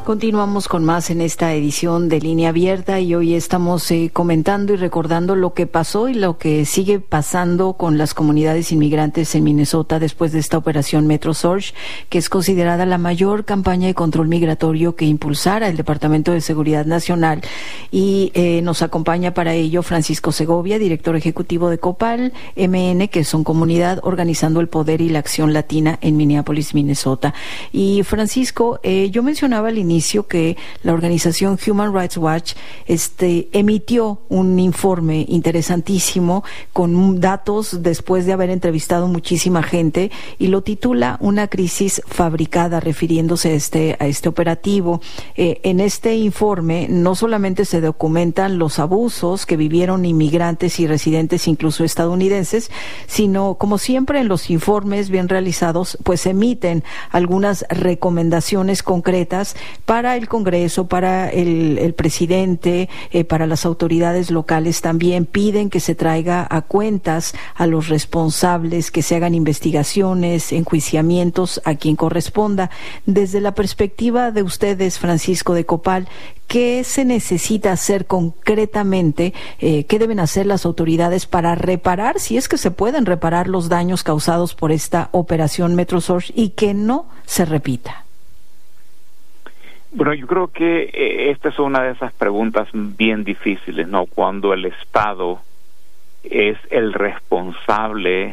Continuamos con más en esta edición de Línea Abierta y hoy estamos comentando y recordando lo que pasó y lo que sigue pasando con las comunidades inmigrantes en Minnesota después de esta operación Metro Surge, que es considerada la mayor campaña de control migratorio que impulsara el Departamento de Seguridad Nacional. Y nos acompaña para ello Francisco Segovia, director ejecutivo de COPAL MN, que son comunidad organizando el poder y la acción latina en Minneapolis, Minnesota. Y Francisco, yo mencionaba al inicio que la organización Human Rights Watch emitió un informe interesantísimo con datos después de haber entrevistado muchísima gente y lo titula Una crisis fabricada, refiriéndose a este operativo. En este informe no solamente se documentan los abusos que vivieron inmigrantes y residentes, incluso estadounidenses, sino, como siempre en los informes bien realizados, pues emiten algunas recomendaciones concretas para el Congreso, para el presidente, para las autoridades locales. También piden que se traiga a cuentas a los responsables, que se hagan investigaciones, enjuiciamientos a quien corresponda. Desde la perspectiva de ustedes, Francisco, de COPAL, ¿qué se necesita hacer concretamente? ¿Qué deben hacer las autoridades para reparar, si es que se pueden reparar, los daños causados por esta operación Metro Surge y que no se repita? Bueno, yo creo que esta es una de esas preguntas bien difíciles, ¿no? Cuando el Estado es el responsable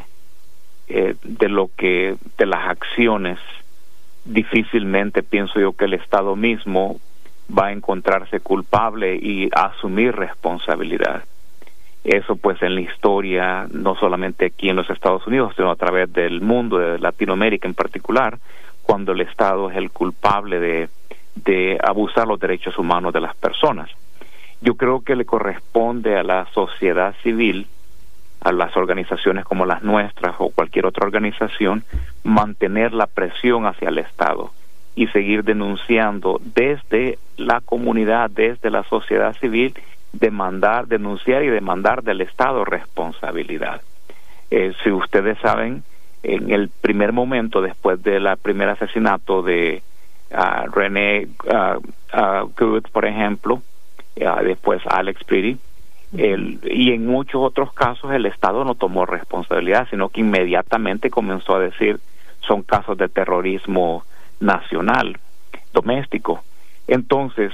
de las acciones, difícilmente pienso yo que el Estado mismo va a encontrarse culpable y asumir responsabilidad. Eso pues en la historia, no solamente aquí en los Estados Unidos, sino a través del mundo, de Latinoamérica en particular, cuando el Estado es el culpable de abusar los derechos humanos de las personas. Yo creo que le corresponde a la sociedad civil, a las organizaciones como las nuestras o cualquier otra organización, mantener la presión hacia el Estado y seguir denunciando desde la comunidad, desde la sociedad civil, denunciar y demandar del Estado responsabilidad. Si ustedes saben, en el primer momento, después del primer asesinato de René Good, por ejemplo, después Alex Pretty, y en muchos otros casos el Estado no tomó responsabilidad, sino que inmediatamente comenzó a decir son casos de terrorismo nacional, doméstico. Entonces,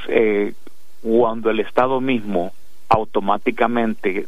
cuando el Estado mismo automáticamente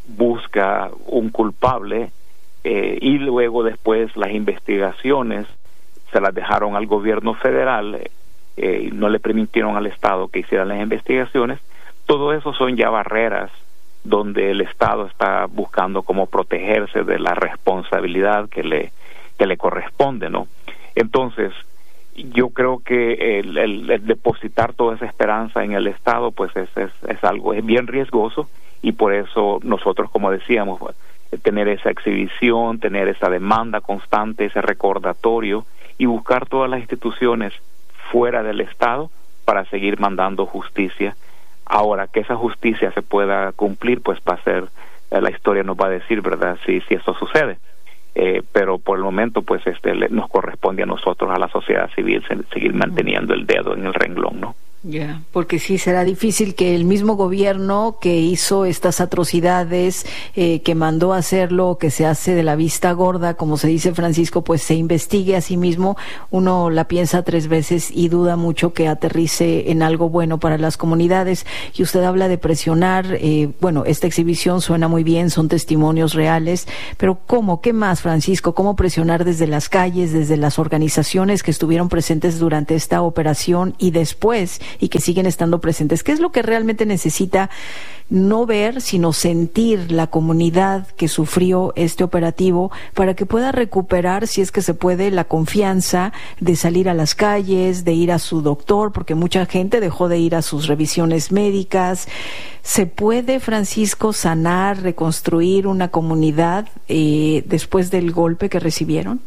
busca un culpable y luego después las investigaciones se las dejaron al gobierno federal, no le permitieron al Estado que hiciera las investigaciones, todo eso son ya barreras donde el Estado está buscando cómo protegerse de la responsabilidad que le corresponde, ¿no? Entonces, yo creo que el depositar toda esa esperanza en el Estado, pues es algo, es bien riesgoso, y por eso nosotros, como decíamos, tener esa exhibición, tener esa demanda constante, ese recordatorio, y buscar todas las instituciones fuera del Estado para seguir mandando justicia. Ahora, que esa justicia se pueda cumplir, pues va a ser, la historia nos va a decir, ¿verdad?, si esto sucede. Pero por el momento, pues nos corresponde a nosotros, a la sociedad civil, seguir manteniendo el dedo en el renglón, ¿no? Ya, porque sí será difícil que el mismo gobierno que hizo estas atrocidades, que mandó a hacerlo, que se hace de la vista gorda, como se dice, Francisco, pues se investigue a sí mismo. Uno la piensa 3 veces y duda mucho que aterrice en algo bueno para las comunidades. Y usted habla de presionar, bueno, esta exhibición suena muy bien, son testimonios reales, pero ¿cómo? ¿Qué más, Francisco? ¿Cómo presionar desde las calles, desde las organizaciones que estuvieron presentes durante esta operación y después, y que siguen estando presentes? ¿Qué es lo que realmente necesita no ver, sino sentir la comunidad que sufrió este operativo para que pueda recuperar, si es que se puede, la confianza de salir a las calles, de ir a su doctor, porque mucha gente dejó de ir a sus revisiones médicas? ¿Se puede, Francisco, sanar, reconstruir una comunidad después del golpe que recibieron?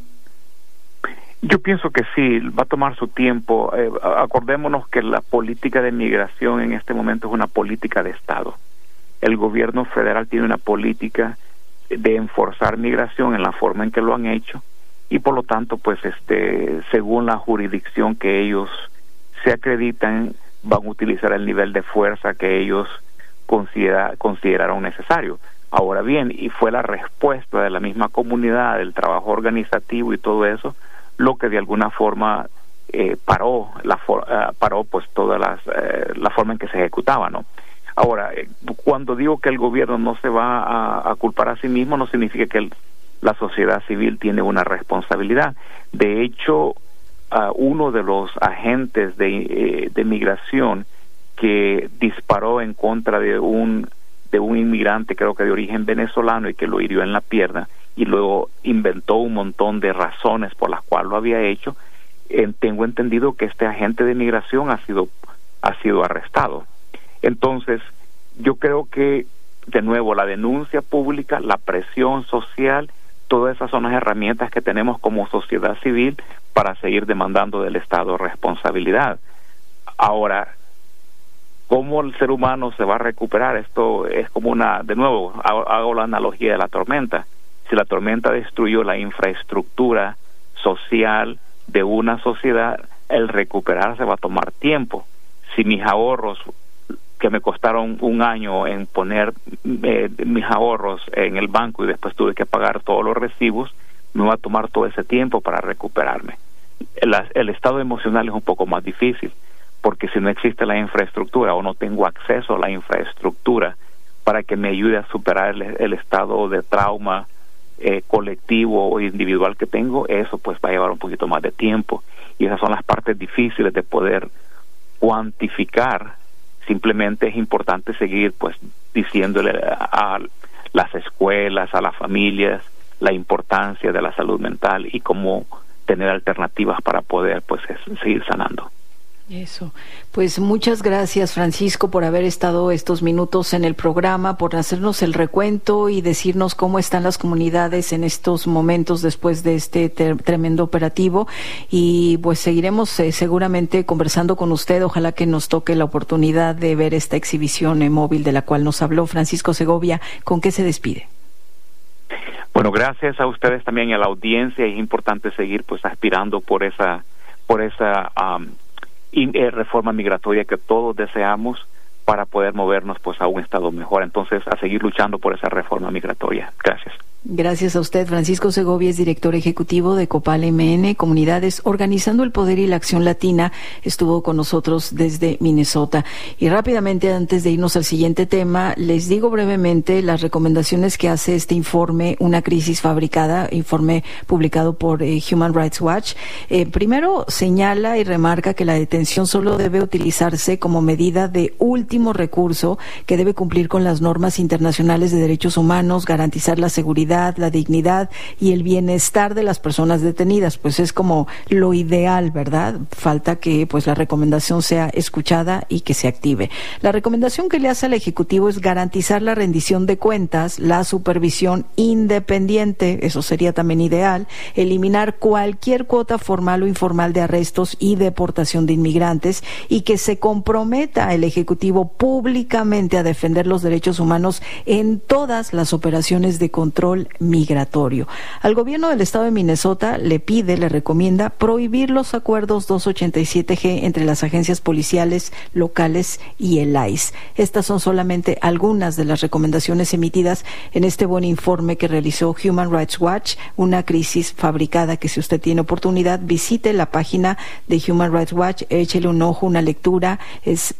Yo pienso que sí, va a tomar su tiempo. Acordémonos que la política de migración en este momento es una política de Estado. El gobierno federal tiene una política de enforzar migración en la forma en que lo han hecho, y por lo tanto, pues según la jurisdicción que ellos se acreditan, van a utilizar el nivel de fuerza que ellos consideraron necesario. Ahora bien, y fue la respuesta de la misma comunidad, del trabajo organizativo y todo eso, lo que de alguna forma paró pues toda la forma en que se ejecutaba, ¿no? Ahora, cuando digo que el gobierno no se va a culpar a sí mismo, no significa que la sociedad civil tiene una responsabilidad. De hecho, uno de los agentes de migración que disparó en contra de un inmigrante, creo que de origen venezolano, y que lo hirió en la pierna, y luego inventó un montón de razones por las cuales lo había hecho, tengo entendido que este agente de migración ha sido arrestado. Entonces, yo creo que, de nuevo, la denuncia pública, la presión social, todas esas son las herramientas que tenemos como sociedad civil para seguir demandando del Estado responsabilidad. Ahora, ¿cómo el ser humano se va a recuperar? Esto es como de nuevo, hago la analogía de la tormenta. Si la tormenta destruyó la infraestructura social de una sociedad, el recuperarse va a tomar tiempo. Si mis ahorros, que me costaron un año en poner mis ahorros en el banco y después tuve que pagar todos los recibos, me va a tomar todo ese tiempo para recuperarme. El estado emocional es un poco más difícil, porque si no existe la infraestructura o no tengo acceso a la infraestructura para que me ayude a superar el estado de trauma colectivo o individual que tengo, eso pues va a llevar un poquito más de tiempo, y esas son las partes difíciles de poder cuantificar. Simplemente es importante seguir pues diciéndole a las escuelas, a las familias, la importancia de la salud mental y cómo tener alternativas para poder pues seguir sanando. Eso. Pues muchas gracias, Francisco, por haber estado estos minutos en el programa, por hacernos el recuento y decirnos cómo están las comunidades en estos momentos después de este tremendo operativo. Y pues seguiremos seguramente conversando con usted. Ojalá que nos toque la oportunidad de ver esta exhibición móvil de la cual nos habló. Francisco Segovia, ¿con qué se despide? Bueno, gracias a ustedes también y a la audiencia. Es importante seguir pues aspirando por esa reforma migratoria que todos deseamos para poder movernos pues a un estado mejor. Entonces, a seguir luchando por esa reforma migratoria. Gracias. Gracias a usted. Francisco Segovia es director ejecutivo de Copal MN, Comunidades Organizando el Poder y la Acción Latina. Estuvo con nosotros desde Minnesota. Y rápidamente, antes de irnos al siguiente tema, les digo brevemente las recomendaciones que hace este informe, Una crisis fabricada, informe publicado por Human Rights Watch. Primero, señala y remarca que la detención solo debe utilizarse como medida de último recurso, que debe cumplir con las normas internacionales de derechos humanos, garantizar la seguridad, la dignidad y el bienestar de las personas detenidas. Pues es como lo ideal, ¿verdad? Falta que pues la recomendación sea escuchada y que se active. La recomendación que le hace al Ejecutivo es garantizar la rendición de cuentas, la supervisión independiente, eso sería también ideal, eliminar cualquier cuota formal o informal de arrestos y deportación de inmigrantes, y que se comprometa el Ejecutivo públicamente a defender los derechos humanos en todas las operaciones de control migratorio. Al gobierno del estado de Minnesota le recomienda prohibir los acuerdos 287G entre las agencias policiales locales y el ICE. Estas son solamente algunas de las recomendaciones emitidas en este buen informe que realizó Human Rights Watch, Una crisis fabricada, que si usted tiene oportunidad, visite la página de Human Rights Watch, échele un ojo, una lectura, es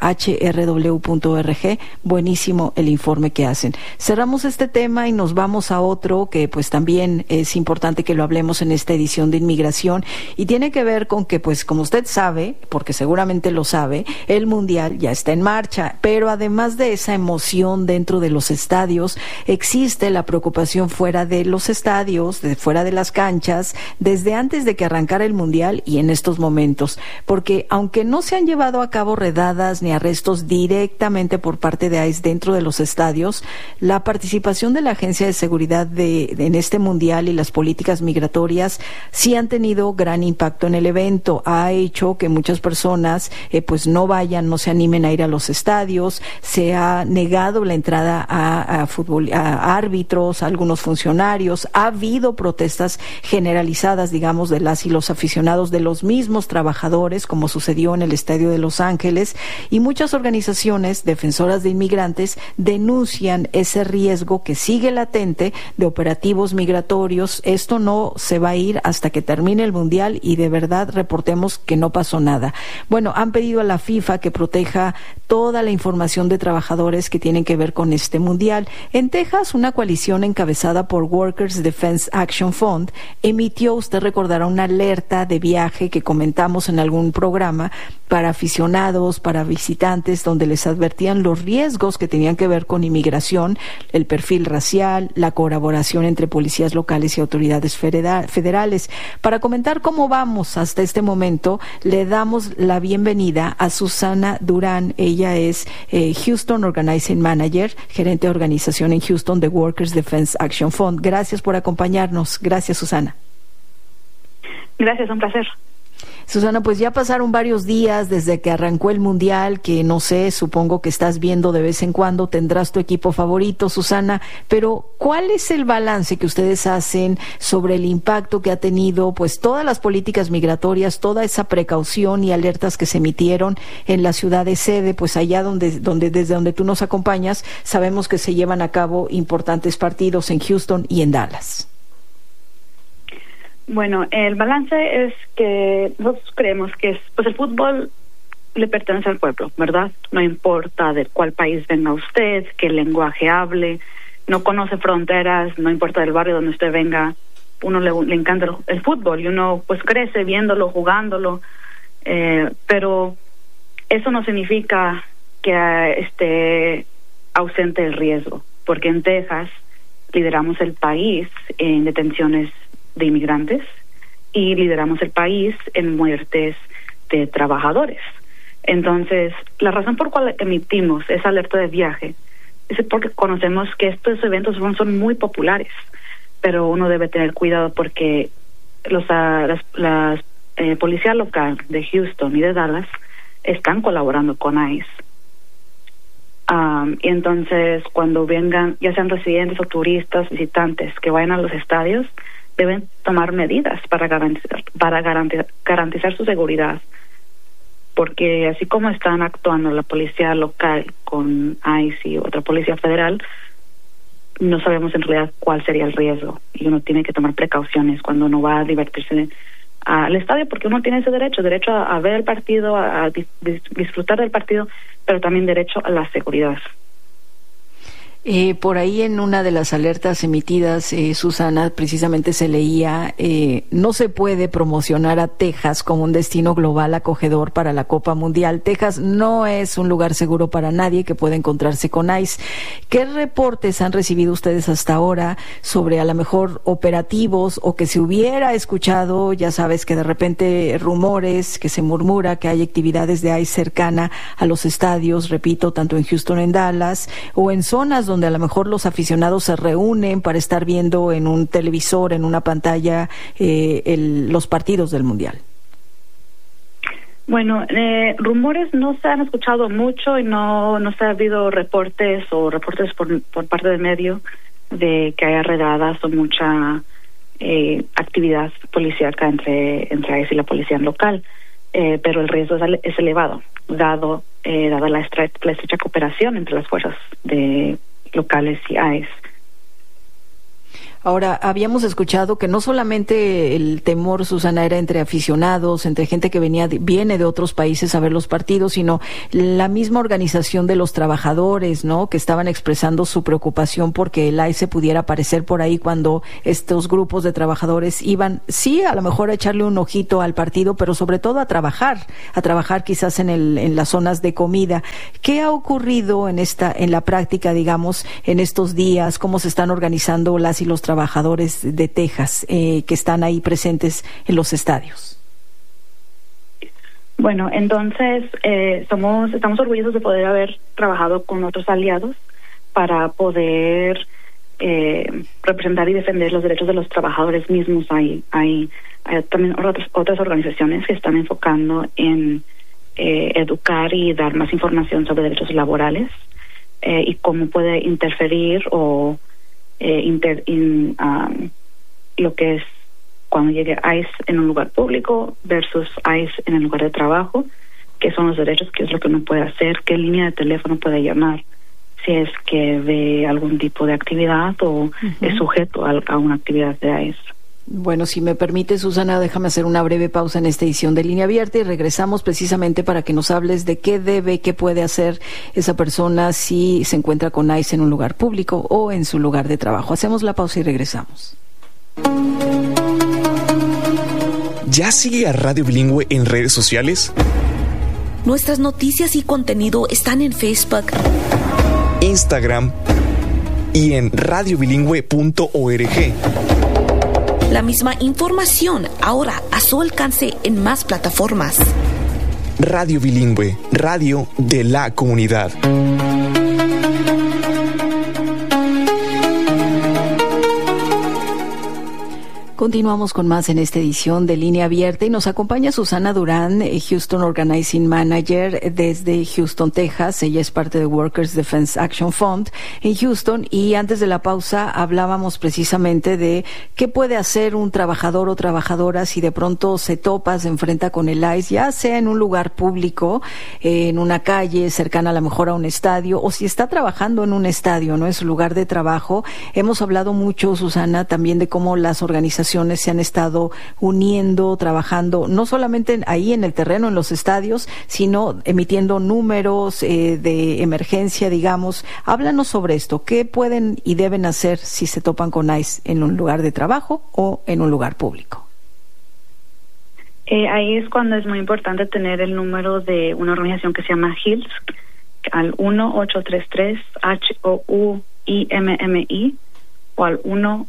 hrw.org. Buenísimo el informe que hacen. Cerramos este tema y nos vamos a otro que pues también es importante que lo hablemos en esta edición de Inmigración, y tiene que ver con que pues como usted sabe, porque seguramente lo sabe, el Mundial ya está en marcha, pero además de esa emoción dentro de los estadios, existe la preocupación fuera de los estadios, fuera de las canchas, desde antes de que arrancara el Mundial y en estos momentos, porque aunque no se han llevado a cabo redadas ni arrestos directamente por parte de ICE dentro de los estadios, la participación de la Agencia de Seguridad de en este mundial y las políticas migratorias sí han tenido gran impacto en el evento. Ha hecho que muchas personas pues no vayan, no se animen a ir a los estadios. Se ha negado la entrada a árbitros, a algunos funcionarios. Ha habido protestas generalizadas, digamos, de las y los aficionados, de los mismos trabajadores, como sucedió en el Estadio de Los Ángeles, y muchas organizaciones defensoras de inmigrantes denuncian ese riesgo que sigue latente de operativos migratorios. Esto no se va a ir hasta que termine el Mundial y de verdad reportemos que no pasó nada. Bueno, han pedido a la FIFA que proteja toda la información de trabajadores que tienen que ver con este Mundial. En Texas, una coalición encabezada por Workers Defense Action Fund emitió, usted recordará, una alerta de viaje que comentamos en algún programa para aficionados, para visitantes, donde les advertían los riesgos que tenían que ver con inmigración, el perfil racial, la colaboración entre policías locales y autoridades federales. Para comentar cómo vamos hasta este momento, le damos la bienvenida a Susana Durán. Ella es Houston Organizing Manager, gerente de organización en Houston de Workers Defense Action Fund. Gracias por acompañarnos. Gracias, Susana. Gracias, un placer. Susana, pues ya pasaron varios días desde que arrancó el Mundial, que no sé, supongo que estás viendo de vez en cuando, tendrás tu equipo favorito, Susana, pero ¿cuál es el balance que ustedes hacen sobre el impacto que ha tenido pues todas las políticas migratorias, toda esa precaución y alertas que se emitieron en la ciudad de sede, pues allá desde donde tú nos acompañas, sabemos que se llevan a cabo importantes partidos en Houston y en Dallas? Bueno, el balance es que nosotros creemos que pues el fútbol le pertenece al pueblo, ¿verdad? No importa de cuál país venga usted, qué lenguaje hable, no conoce fronteras, no importa del barrio donde usted venga, uno le encanta el fútbol y uno pues crece viéndolo, jugándolo, pero eso no significa que esté ausente el riesgo, porque en Texas lideramos el país en detenciones de inmigrantes y lideramos el país en muertes de trabajadores. Entonces, la razón por cual emitimos esa alerta de viaje es porque conocemos que estos eventos son muy populares, pero uno debe tener cuidado porque la policía local de Houston y de Dallas están colaborando con ICE. Y entonces, cuando vengan, ya sean residentes o turistas, visitantes que vayan a los estadios, deben tomar medidas para garantizar su seguridad, porque así como están actuando la policía local con ICE y otra policía federal, no sabemos en realidad cuál sería el riesgo y uno tiene que tomar precauciones cuando uno va a divertirse al estadio, porque uno tiene ese derecho a ver el partido, a disfrutar del partido, pero también derecho a la seguridad. Por ahí en una de las alertas emitidas, Susana, precisamente se leía, no se puede promocionar a Texas como un destino global acogedor para la Copa Mundial. Texas no es un lugar seguro para nadie que pueda encontrarse con ICE. ¿Qué reportes han recibido ustedes hasta ahora sobre a lo mejor operativos o que se hubiera escuchado, ya sabes que de repente rumores, que se murmura que hay actividades de ICE cercana a los estadios, repito, tanto en Houston, en Dallas, o en zonas donde a lo mejor los aficionados se reúnen para estar viendo en un televisor, en una pantalla, los partidos del Mundial? Bueno, rumores no se han escuchado mucho y no se ha habido reportes por parte del medio de que haya redadas o mucha actividad policíaca entre ICE y la policía local, pero el riesgo es elevado, dada la estrecha cooperación entre las fuerzas locales y ICE. Ahora, habíamos escuchado que no solamente el temor, Susana, era entre aficionados, entre gente que viene de otros países a ver los partidos, sino la misma organización de los trabajadores, ¿no?, que estaban expresando su preocupación porque el ICE pudiera aparecer por ahí cuando estos grupos de trabajadores iban, sí, a lo mejor a echarle un ojito al partido, pero sobre todo a trabajar quizás en las zonas de comida. ¿Qué ha ocurrido en la práctica, digamos, en estos días? ¿Cómo se están organizando las y los trabajadores de Texas que están ahí presentes en los estadios? Bueno, entonces estamos orgullosos de poder haber trabajado con otros aliados para poder representar y defender los derechos de los trabajadores mismos. Hay también otras organizaciones que están enfocando en educar y dar más información sobre derechos laborales y cómo puede interferir o lo que es cuando llegue ICE en un lugar público versus ICE en el lugar de trabajo, qué son los derechos, qué es lo que uno puede hacer, qué línea de teléfono puede llamar si es que ve algún tipo de actividad o es sujeto a una actividad de ICE. Bueno, si me permite, Susana, déjame hacer una breve pausa en esta edición de Línea Abierta y regresamos precisamente para que nos hables de qué puede hacer esa persona si se encuentra con ICE en un lugar público o en su lugar de trabajo. Hacemos la pausa y regresamos. ¿Ya sigue a Radio Bilingüe en redes sociales? Nuestras noticias y contenido están en Facebook, Instagram y en radiobilingüe.org. La misma información ahora a su alcance en más plataformas. Radio Bilingüe, radio de la comunidad. Continuamos con más en esta edición de Línea Abierta y nos acompaña Susana Durán, Houston Organizing Manager desde Houston, Texas. Ella es parte de Workers Defense Action Fund en Houston y antes de la pausa hablábamos precisamente de qué puede hacer un trabajador o trabajadora si de pronto se enfrenta con el ICE, ya sea en un lugar público, en una calle cercana a lo mejor a un estadio o si está trabajando en un estadio, ¿no? Es su lugar de trabajo. Hemos hablado mucho, Susana, también de cómo las organizaciones se han estado uniendo, trabajando, no solamente ahí en el terreno, en los estadios, sino emitiendo números de emergencia, digamos. Háblanos sobre esto. ¿Qué pueden y deben hacer si se topan con ICE en un lugar de trabajo o en un lugar público? Ahí es cuando es muy importante tener el número de una organización que se llama HILS, al 1-833-HOUIMMI, o al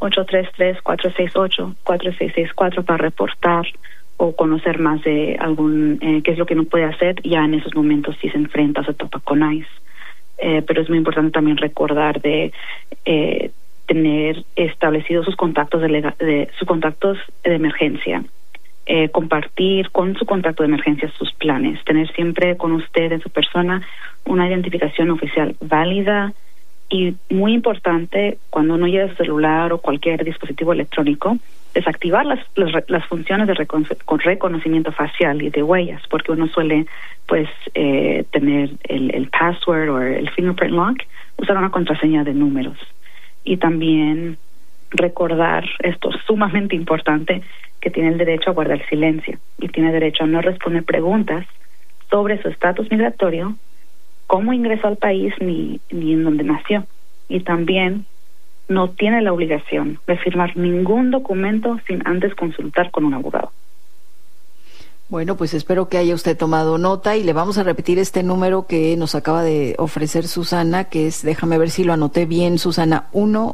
1-833-468-4664 para reportar o conocer más de qué es lo que uno puede hacer ya en esos momentos si se enfrenta o se topa con ICE. Pero es muy importante también recordar de tener establecidos sus contactos de emergencia, compartir con su contacto de emergencia sus planes, tener siempre con usted en su persona una identificación oficial válida. Y muy importante, cuando uno lleva su celular o cualquier dispositivo electrónico, desactivar las funciones de reconocimiento facial y de huellas, porque uno suele tener el password o el fingerprint lock, usar una contraseña de números. Y también recordar, esto es sumamente importante, que tiene el derecho a guardar silencio y tiene derecho a no responder preguntas sobre su estatus migratorio, cómo ingresó al país ni en dónde nació. Y también no tiene la obligación de firmar ningún documento sin antes consultar con un abogado. Bueno, pues espero que haya usted tomado nota y le vamos a repetir este número que nos acaba de ofrecer Susana, que es, déjame ver si lo anoté bien, Susana,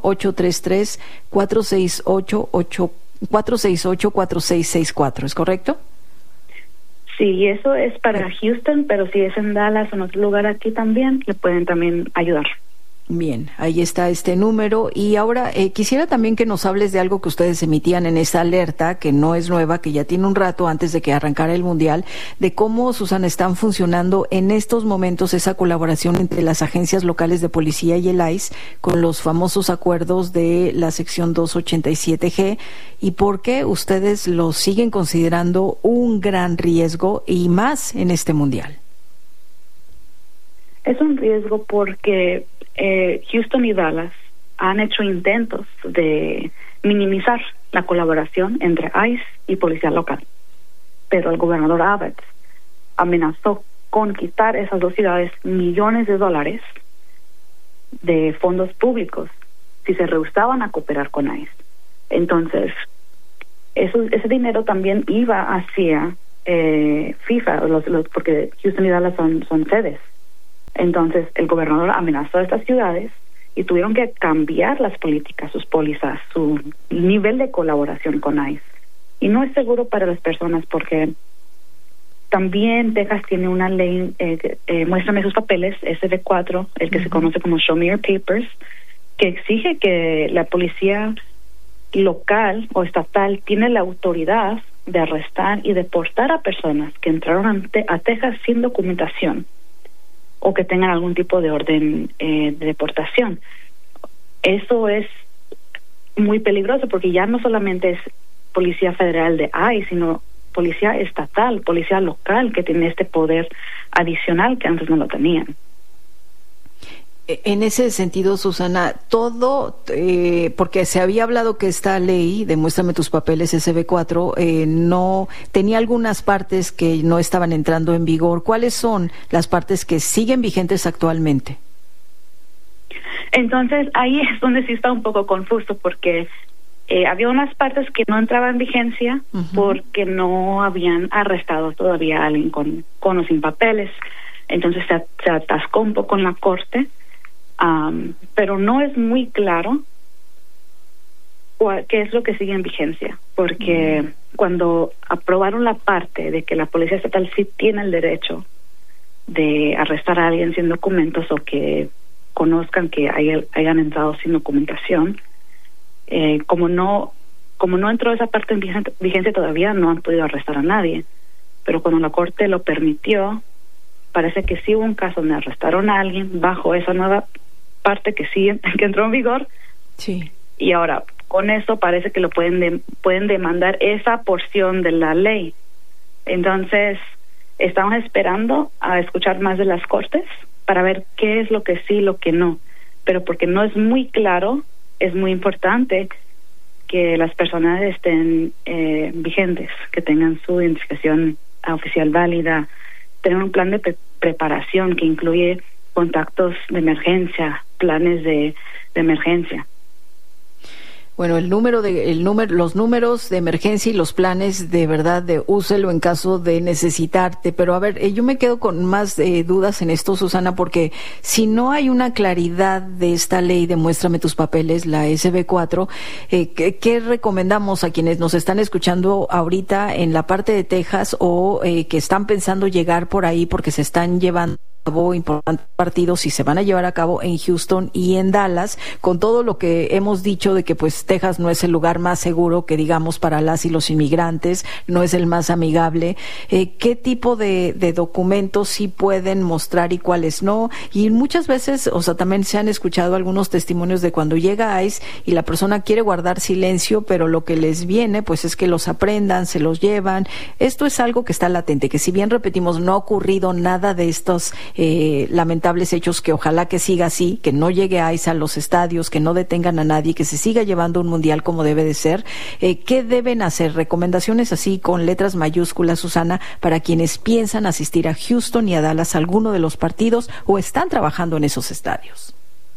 1-833-468-4664, ¿es correcto? Sí, eso es para Houston, pero si es en Dallas o en otro lugar aquí también, le pueden también ayudar. Bien, ahí está este número. Y ahora quisiera también que nos hables de algo que ustedes emitían en esa alerta, que no es nueva, que ya tiene un rato antes de que arrancara el Mundial, de cómo, Susana, están funcionando en estos momentos esa colaboración entre las agencias locales de policía y el ICE con los famosos acuerdos de la sección 287G y por qué ustedes lo siguen considerando un gran riesgo y más en este Mundial. Es un riesgo porque Houston y Dallas han hecho intentos de minimizar la colaboración entre ICE y policía local, pero el gobernador Abbott amenazó con quitar esas dos ciudades millones de dólares de fondos públicos si se rehusaban a cooperar con ICE. Entonces, ese dinero también iba hacia FIFA, porque Houston y Dallas son sedes. Entonces, el gobernador amenazó a estas ciudades y tuvieron que cambiar las políticas, sus pólizas, su nivel de colaboración con ICE. Y no es seguro para las personas porque también Texas tiene una ley, muéstrame sus papeles, SB4, el que se conoce como Show Me Your Papers, que exige que la policía local o estatal tiene la autoridad de arrestar y deportar a personas que entraron a Texas sin documentación o que tengan algún tipo de orden de deportación. Eso es muy peligroso porque ya no solamente es policía federal de ICE, sino policía estatal, policía local que tiene este poder adicional que antes no lo tenían. En ese sentido, Susana, todo, porque se había hablado que esta ley, Demuéstrame tus papeles, SB4, no tenía algunas partes que no estaban entrando en vigor. ¿Cuáles son las partes que siguen vigentes actualmente? Entonces, ahí es donde sí está un poco confuso, porque había unas partes que no entraban en vigencia porque no habían arrestado todavía a alguien con o sin papeles. Entonces se atascó un poco en la corte. Pero no es muy claro qué es lo que sigue en vigencia, porque cuando aprobaron la parte de que la policía estatal sí tiene el derecho de arrestar a alguien sin documentos o que conozcan que hayan entrado sin documentación, como no entró esa parte en vigencia todavía, no han podido arrestar a nadie. Pero cuando la corte lo permitió, parece que sí hubo un caso donde arrestaron a alguien bajo esa nueva parte que entró en vigor. Sí. Y ahora con eso parece que lo pueden demandar esa porción de la ley. Entonces estamos esperando a escuchar más de las cortes para ver qué es lo que sí, lo que no. Pero porque no es muy claro, es muy importante que las personas estén vigentes, que tengan su identificación oficial válida, tener un plan de preparación que incluye contactos de emergencia, planes de emergencia. Bueno, los números de emergencia y los planes de verdad úselo en caso de necesitarte. Pero a ver, yo me quedo con más dudas en esto, Susana, porque si no hay una claridad de esta ley, Demuéstrame tus papeles, la SB4, ¿qué recomendamos a quienes nos están escuchando ahorita en la parte de Texas o que están pensando llegar por ahí porque se están llevando importantes partidos y se van a llevar a cabo en Houston y en Dallas, con todo lo que hemos dicho de que pues Texas no es el lugar más seguro que digamos para las y los inmigrantes, no es el más amigable? ¿Qué tipo de documentos sí pueden mostrar y cuáles no? Y muchas veces, o sea, también se han escuchado algunos testimonios de cuando llega ICE y la persona quiere guardar silencio, pero lo que les viene pues es que los aprendan, se los llevan. Esto es algo que está latente, que si bien repetimos, no ha ocurrido nada de estos lamentables hechos, que ojalá que siga así, que no llegue ICE a los estadios, que no detengan a nadie, que se siga llevando un mundial como debe de ser. ¿Qué deben hacer? Recomendaciones así con letras mayúsculas, Susana, para quienes piensan asistir a Houston y a Dallas, alguno de los partidos, o están trabajando en esos estadios.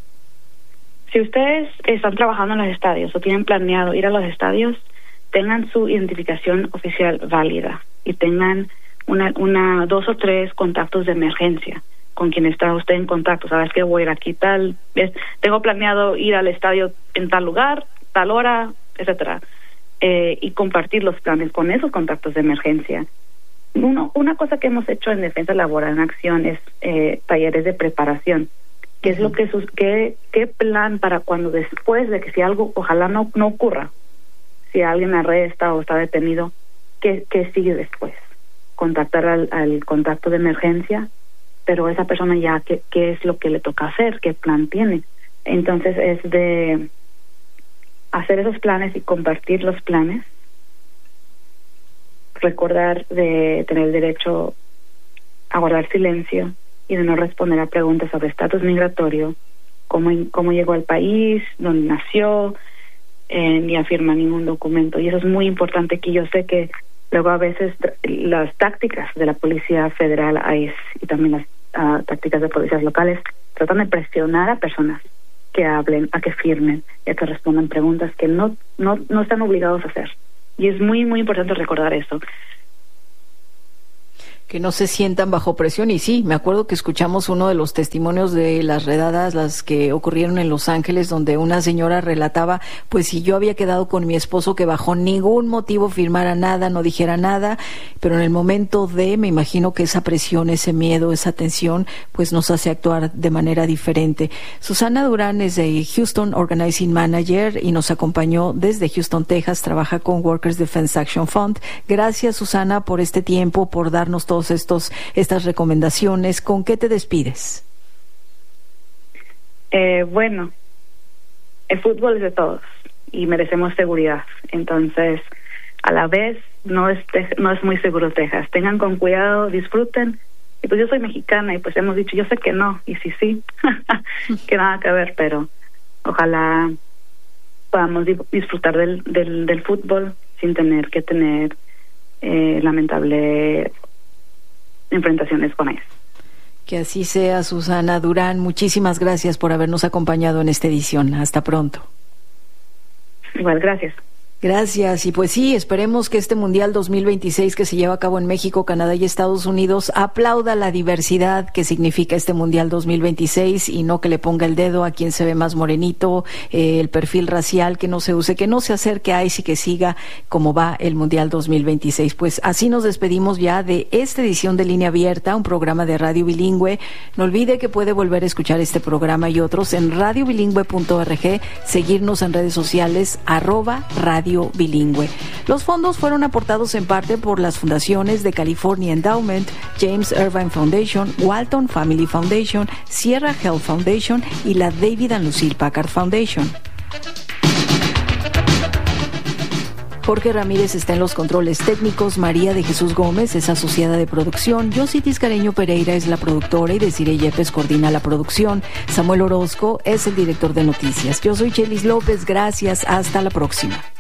Si ustedes están trabajando en los estadios o tienen planeado ir a los estadios, tengan su identificación oficial válida y tengan una 2 o 3 contactos de emergencia con quien está usted en contacto. Sabes que voy a ir aquí tengo planeado ir al estadio en tal lugar, tal hora, etcétera, y compartir los planes con esos contactos de emergencia. Una cosa que hemos hecho en Defensa Laboral en Acción es talleres de preparación. ¿Qué es lo que qué plan para cuando después de que si algo ojalá no ocurra, si alguien arresta o está detenido, qué sigue después? Contactar al contacto de emergencia, pero esa persona ya qué es lo que le toca hacer, qué plan tiene. Entonces es de hacer esos planes y compartir los planes, recordar de tener el derecho a guardar silencio y de no responder a preguntas sobre estatus migratorio, cómo llegó al país, dónde nació, ni afirma ningún documento. Y eso es muy importante, que yo sé que luego a veces las tácticas de la Policía Federal, ICE, y también las tácticas de policías locales tratan de presionar a personas que hablen, a que firmen y a que respondan preguntas que no están obligados a hacer. Y es muy, muy importante recordar eso. Que no se sientan bajo presión. Y sí, me acuerdo que escuchamos uno de los testimonios de las redadas, las que ocurrieron en Los Ángeles, donde una señora relataba, pues si yo había quedado con mi esposo que bajo ningún motivo firmara nada, no dijera nada, pero en el momento me imagino que esa presión, ese miedo, esa tensión, pues nos hace actuar de manera diferente. Susana Durán es de Houston Organizing Manager y nos acompañó desde Houston, Texas, trabaja con Workers Defense Action Fund. Gracias, Susana, por este tiempo, por darnos todos estas recomendaciones. ¿Con qué te despides? Bueno, el fútbol es de todos y merecemos seguridad. Entonces, a la vez, no es muy seguro Texas. Tengan con cuidado, disfruten. Y pues yo soy mexicana y pues hemos dicho, yo sé que no, y sí, que nada que ver, pero ojalá podamos disfrutar del fútbol sin tener que tener lamentable enfrentaciones con ellos. Que así sea, Susana Durán. Muchísimas gracias por habernos acompañado en esta edición. Hasta pronto. Igual, gracias. Gracias. Y pues sí, esperemos que este Mundial 2026 que se lleva a cabo en México, Canadá y Estados Unidos aplauda la diversidad que significa este Mundial 2026 y no que le ponga el dedo a quien se ve más morenito, el perfil racial, que no se use, que no se acerque a ICE y que siga como va el Mundial 2026. Pues así nos despedimos ya de esta edición de Línea Abierta, un programa de Radio Bilingüe. No olvide que puede volver a escuchar este programa y otros en radiobilingüe.org, seguirnos en redes sociales @Radio Bilingüe. Los fondos fueron aportados en parte por las fundaciones de California Endowment, James Irvine Foundation, Walton Family Foundation, Sierra Health Foundation y la David and Lucille Packard Foundation. Jorge Ramírez está en los controles técnicos, María de Jesús Gómez es asociada de producción, Yossi Tiscareño Pereira es la productora y Desiree Yepes coordina la producción, Samuel Orozco es el director de noticias. Yo soy Chelis López, gracias, hasta la próxima.